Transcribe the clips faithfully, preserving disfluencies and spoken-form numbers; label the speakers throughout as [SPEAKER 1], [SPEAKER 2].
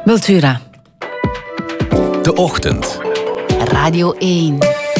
[SPEAKER 1] Wiltura.
[SPEAKER 2] De Ochtend.
[SPEAKER 1] Radio één.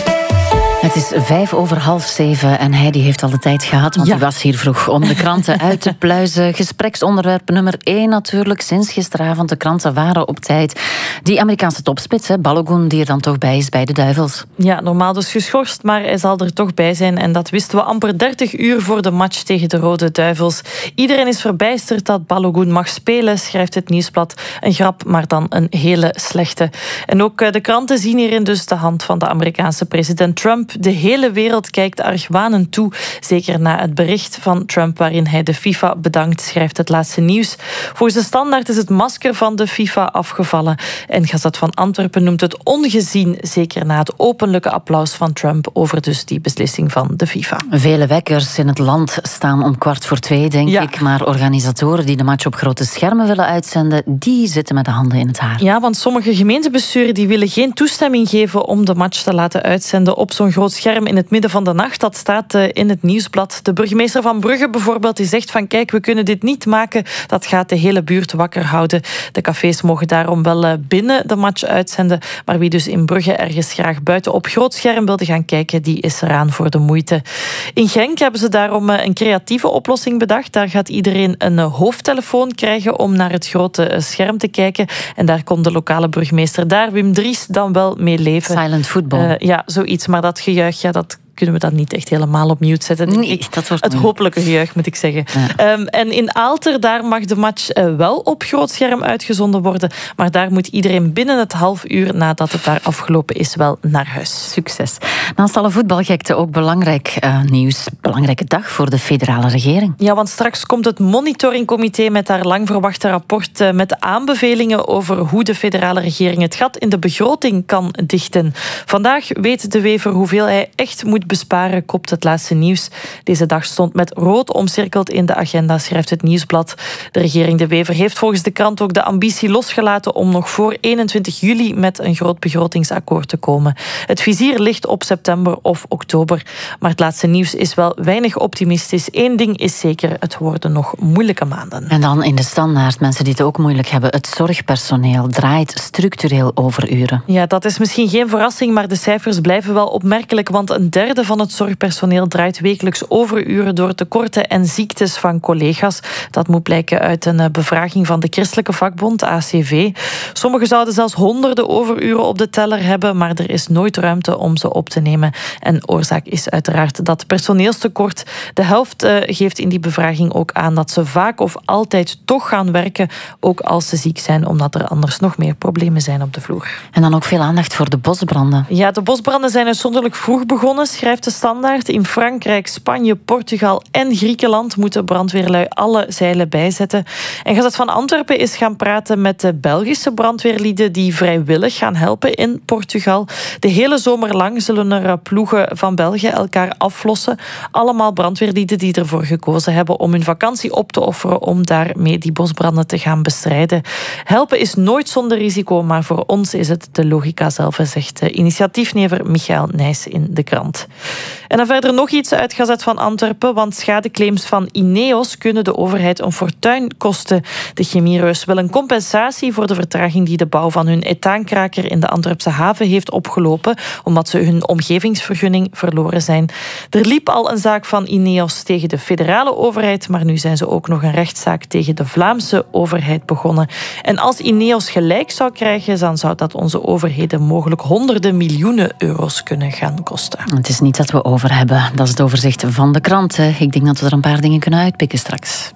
[SPEAKER 1] Het is vijf over half zeven en Heidi heeft al de tijd gehad, want
[SPEAKER 3] Ja.
[SPEAKER 1] die was hier vroeg om de kranten uit te pluizen. Gespreksonderwerp nummer één natuurlijk, sinds gisteravond. De kranten waren op tijd. Die Amerikaanse topspits, hè, Balogun, die er dan toch bij is bij de Duivels.
[SPEAKER 3] Ja, normaal dus geschorst, maar hij zal er toch bij zijn. En dat wisten we amper dertig uur voor de match tegen de Rode Duivels. Iedereen is verbijsterd dat Balogun mag spelen, schrijft het Nieuwsblad. Een grap, maar dan een hele slechte. En ook de kranten zien hierin dus de hand van de Amerikaanse president Trump. De hele wereld kijkt argwanend toe, zeker na het bericht van Trump waarin hij de FIFA bedankt, schrijft het Laatste Nieuws. Volgens de Standaard is het masker van de FIFA afgevallen. En Gazet van Antwerpen noemt het ongezien, zeker na het openlijke applaus van Trump over dus die beslissing van de FIFA.
[SPEAKER 1] Vele wekkers in het land staan om kwart voor twee, denk
[SPEAKER 3] Ja.
[SPEAKER 1] ik. Maar organisatoren die de match op grote schermen willen uitzenden, die zitten met de handen in het haar.
[SPEAKER 3] Ja, want sommige gemeentebesturen die willen geen toestemming geven om de match te laten uitzenden op zo'n groot scherm in het midden van de nacht. Dat staat in het Nieuwsblad. De burgemeester van Brugge bijvoorbeeld, die zegt van kijk, we kunnen dit niet maken. Dat gaat de hele buurt wakker houden. De cafés mogen daarom wel binnen de match uitzenden. Maar wie dus in Brugge ergens graag buiten op groot scherm wilde gaan kijken, die is eraan voor de moeite. In Genk hebben ze daarom een creatieve oplossing bedacht. Daar gaat iedereen een hoofdtelefoon krijgen om naar het grote scherm te kijken. En daar kon de lokale burgemeester daar, Wim Dries, dan wel mee leven.
[SPEAKER 1] Silent football.
[SPEAKER 3] Uh, ja, zoiets. Maar dat gejuich, ja, dat kunnen we dan niet echt helemaal op mute zetten.
[SPEAKER 1] Nee,
[SPEAKER 3] ik,
[SPEAKER 1] dat wordt
[SPEAKER 3] het
[SPEAKER 1] moeilijk.
[SPEAKER 3] hopelijke gejuich, moet ik zeggen. Ja. Um, en in Aalter, daar mag de match uh, wel op groot scherm uitgezonden worden. Maar daar moet iedereen binnen het half uur nadat het daar afgelopen is wel naar huis.
[SPEAKER 1] Succes. Naast alle voetbalgekte ook belangrijk uh, nieuws. Belangrijke dag voor de federale regering.
[SPEAKER 3] Ja, want straks komt het monitoringcomité met haar lang verwachte rapport uh, met aanbevelingen over hoe de federale regering het gat in de begroting kan dichten. Vandaag weet De Wever hoeveel hij echt moet besparen, kopt het Laatste Nieuws. Deze dag stond met rood omcirkeld in de agenda, schrijft het Nieuwsblad. De regering De Wever heeft volgens de krant ook de ambitie losgelaten om nog voor eenentwintig juli met een groot begrotingsakkoord te komen. Het vizier ligt op september of oktober. Maar het Laatste Nieuws is wel weinig optimistisch. Eén ding is zeker, het worden nog moeilijke maanden.
[SPEAKER 1] En dan in de Standaard, mensen die het ook moeilijk hebben. Het zorgpersoneel draait structureel overuren.
[SPEAKER 3] Ja, dat is misschien geen verrassing, maar de cijfers blijven wel opmerkelijk, want een derde van het zorgpersoneel draait wekelijks overuren door tekorten en ziektes van collega's. Dat moet blijken uit een bevraging van de christelijke vakbond A C V. Sommigen zouden zelfs honderden overuren op de teller hebben, maar er is nooit ruimte om ze op te nemen. En oorzaak is uiteraard dat personeelstekort. De helft uh, geeft in die bevraging ook aan dat ze vaak of altijd toch gaan werken, ook als ze ziek zijn, omdat er anders nog meer problemen zijn op de vloer.
[SPEAKER 1] En dan ook veel aandacht voor de bosbranden.
[SPEAKER 3] Ja, de bosbranden zijn uitzonderlijk vroeg begonnen, schrijft de Standaard. In Frankrijk, Spanje, Portugal en Griekenland moeten brandweerlui alle zeilen bijzetten. En Gazet van Antwerpen is gaan praten met de Belgische brandweerlieden die vrijwillig gaan helpen in Portugal. De hele zomer lang zullen er ploegen van België elkaar aflossen. Allemaal brandweerlieden die ervoor gekozen hebben om hun vakantie op te offeren om daarmee die bosbranden te gaan bestrijden. Helpen is nooit zonder risico, maar voor ons is het de logica zelf, zegt initiatiefnemer Michael Nijs in de krant. En dan verder nog iets uit Gazet van Antwerpen, want schadeclaims van Ineos kunnen de overheid een fortuin kosten. De chemiereus wil een compensatie voor de vertraging die de bouw van hun etaankraker in de Antwerpse haven heeft opgelopen, omdat ze hun omgevingsvergunning verloren zijn. Er liep al een zaak van Ineos tegen de federale overheid, maar nu zijn ze ook nog een rechtszaak tegen de Vlaamse overheid begonnen. En als Ineos gelijk zou krijgen, dan zou dat onze overheden mogelijk honderden miljoenen euro's kunnen gaan kosten.
[SPEAKER 1] Het is niet dat we over hebben. Dat is het overzicht van de kranten. Ik denk dat we er een paar dingen kunnen uitpikken straks.